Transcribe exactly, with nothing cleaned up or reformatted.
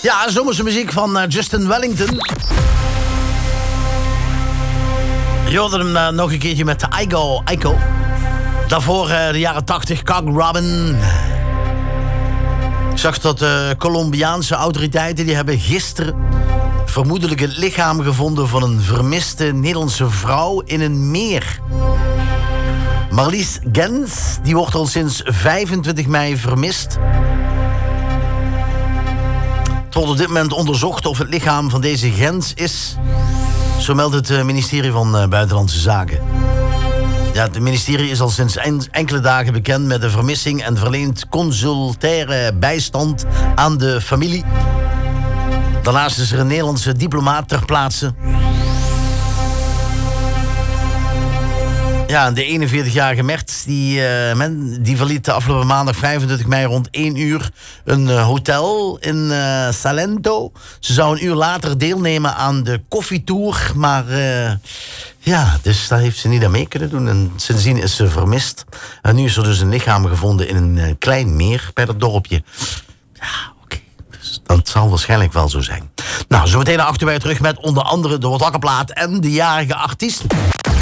Ja, zomerse muziek van uh, Justin Wellington. Je hoorde hem uh, nog een keertje met de Igo, Ico. Daarvoor uh, de jaren tachtig, Cock Robin. Ik zag dat de uh, Colombiaanse autoriteiten... die hebben gisteren vermoedelijk het lichaam gevonden... van een vermiste Nederlandse vrouw in een meer. Marlies Gens, die wordt al sinds vijfentwintig mei vermist. Het wordt op dit moment onderzocht of het lichaam van deze Gens is. Zo meldt het ministerie van Buitenlandse Zaken. Ja, het ministerie is al sinds enkele dagen bekend met de vermissing... en verleent consulaire bijstand aan de familie. Daarnaast is er een Nederlandse diplomaat ter plaatse. Ja, de eenenveertigjarige Merts, die, uh, men, die verliet de afgelopen maandag vijfentwintig mei rond één uur een uh, hotel in uh, Salento. Ze zou een uur later deelnemen aan de koffietour, maar uh, ja, dus daar heeft ze niet aan mee kunnen doen. En sindsdien is ze vermist. En nu is er dus een lichaam gevonden in een uh, klein meer bij dat dorpje. Ja, oké. Okay. Dus dat zal waarschijnlijk wel zo zijn. Nou, zo meteen achter wij terug met onder andere de Wat Wakker Plaat en de jarige artiest.